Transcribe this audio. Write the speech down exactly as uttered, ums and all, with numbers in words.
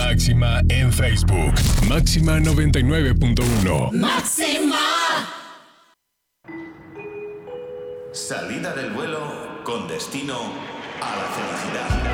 Máxima en Facebook. Máxima noventa y nueve punto uno. ¡Máxima! Salida del vuelo con destino a la felicidad.